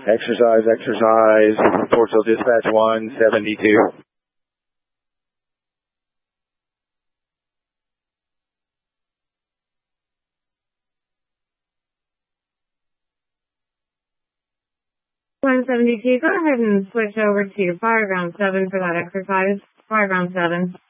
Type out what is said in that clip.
Exercise. Fort Sill Dispatch 172. Go ahead and switch over to Fireground 7 for that exercise. Fireground 7.